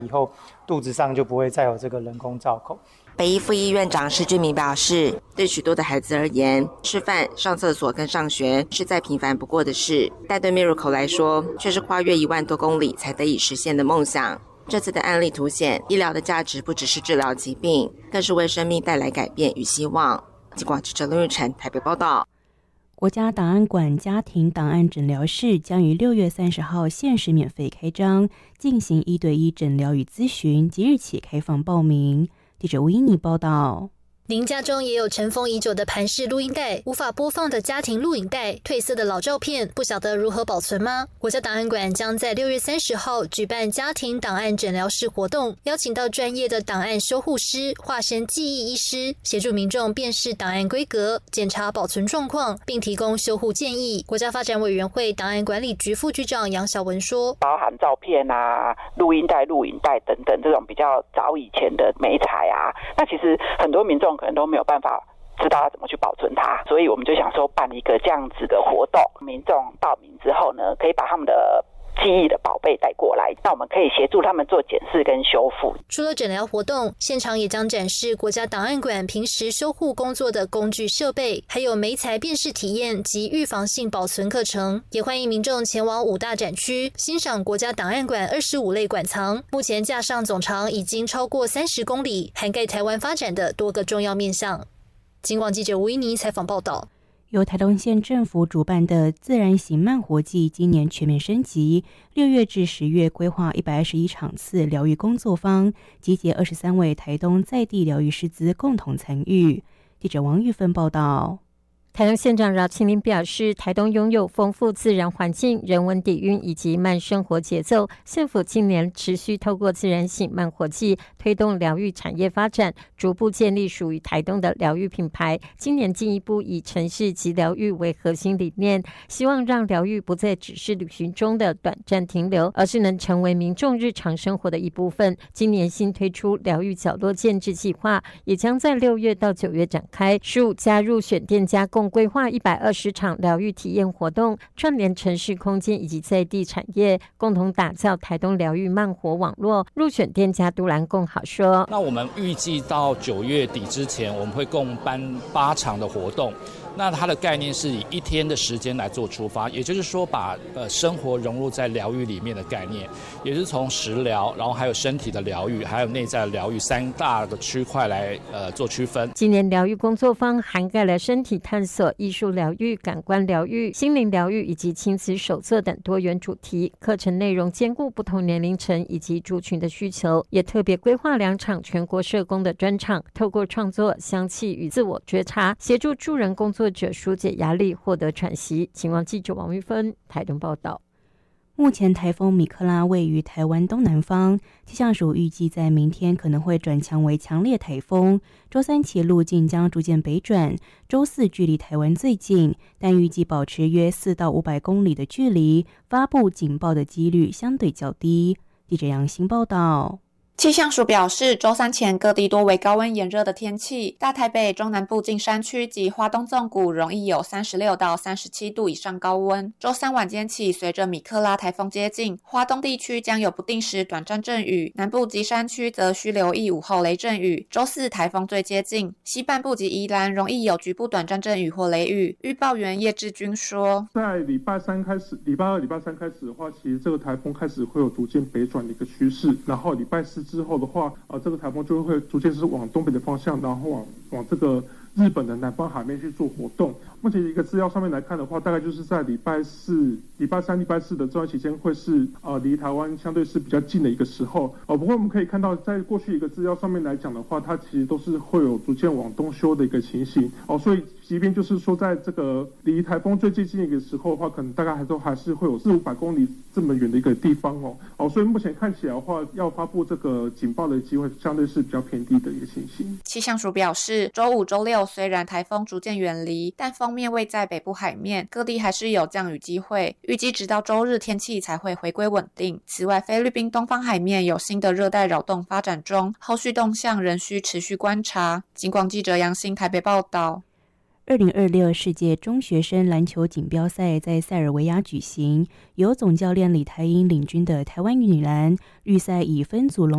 以后肚子上就不会再有这个人工造口。 北医副医院长施志明表示，对许多的孩子而言，吃饭、上厕所跟上学是再平凡不过的事，但对 Miracle 来说，却是跨越1万多公里才得以实现的梦想。这次的案例凸显，医疗的价值不只是治疗疾病，更是为生命带来改变与希望。警广记者林玉宸台北报道。 国家档案馆家庭档案诊疗室将于6月30号限时免费开张，进行1对1诊疗与咨询，即日起开放报名。记者吴依妮报道。 您家中也有尘封已久的盘式录音带、无法播放的家庭录影带、褪色的老照片，不晓得如何保存吗？国家档案馆将在6月30号举办家庭档案诊疗室活动，邀请到专业的档案修护师、化身记忆医师，协助民众辨识档案规格、检查保存状况，并提供修护建议。国家发展委员会档案管理局副局长杨小文说， 包含照片啊、录音带、录影带等等这种比较早以前的媒材啊，那其实很多民众可能都没有办法知道要怎么去保存它，所以我们就想说办一个这样子的活动，民众报名之后呢，可以把他们的记忆的宝贝带过来，那我们可以协助他们做检视跟修复。 除了诊疗活动，现场也将展示国家档案馆平时修护工作的工具设备，还有媒材辨识体验及预防性保存课程。也欢迎民众前往5大展区欣赏国家档案馆25类馆藏，目前架上总长已经超过30公里，涵盖台湾发展的多个重要面向。警广记者吴依妮采访报道。 由台东县政府主办的自然行慢活季今年全面升级，6月至10月规划121场次疗愈工作坊，集结23位台东在地疗愈师资共同参与。记者王玉芬报道。 台东县长饶庆林表示，台东拥有丰富自然环境、人文底蕴以及慢生活节奏，县府近年持续透过自然醒慢活季推动疗愈产业发展，逐步建立属于台东的疗愈品牌。今年进一步以城市及疗愈为核心理念，希望让疗愈不再只是旅行中的短暂停留，而是能成为民众日常生活的一部分。今年新推出疗愈角落建制计划，也将在6月到9月展开，15加入选店家共规划120场疗愈体验活动，串联城市空间以及在地产业，共同打造台东疗愈慢活网络。入选店家杜兰共好说， 那我们预计到9月底之前，我们会共办8场的活动。那它的概念是以1天的时间来做出发，也就是说把生活融入在疗愈里面的概念，也是从食疗，然后还有身体的疗愈，还有内在的疗愈3大的区块来做区分。 今年疗愈工作坊涵盖了身体探索、艺术疗愈、感官疗愈、心灵疗愈以及亲子手册等多元主题，课程内容兼顾不同年龄层以及族群的需求，也特别规划2场全国社工的专场，透过创作、香气与自我觉察，协助助人工作者疏解压力，获得喘息。警广记者王玉芬台东报道。 目前台风米克拉位于台湾东南方，气象署预计在明天可能会转强为强烈台风，周3起路径将逐渐北转，周4距离台湾最近，但预计保持约4到500公里的距离，发布警报的几率相对较低。记者杨欣报道。 气象署表示，周3前各地多为高温炎热的天气，大台北、中南部近山区及花东纵谷容易有36到37度以上高温。周3晚间起，随着米克拉台风接近，花东地区将有不定时短暂阵雨，南部及山区则需留意午后雷阵雨。周4台风最接近，西半部及宜兰容易有局部短暂阵雨或雷雨。预报员叶志军说， 在礼拜3开始，礼拜2、礼拜3开始的话，其实这个台风开始会有逐渐北转的一个趋势，然后礼拜4之后的话，这个台风就会逐渐是往东北的方向，然后往这个日本的南方海面去做活动。目前一个资料上面来看的话，大概就是在礼拜3、礼拜4的这段期间会是离台湾相对是比较近的一个时候。不过我们可以看到，在过去一个资料上面来讲的话，它其实都是会有逐渐往东修的一个情形。所以即便就是说在这个离台风最接近的一个时候的话，可能大概还是会有400-500公里这么远的一个地方所以目前看起来的话，要发布这个警报的机会相对是比较偏低的一个情形。 气象署表示，周5、周6虽然台风逐渐远离，但锋面位在北部海面，各地还是有降雨机会，预计直到周日天气才会回归稳定。此外，菲律宾东方海面有新的热带扰动发展中，后续动向仍需持续观察。警广记者杨欣台北报道。 2026世界中学生篮球锦标赛在塞尔维亚举行，由总教练李台英领军的台湾女篮预赛以分组龙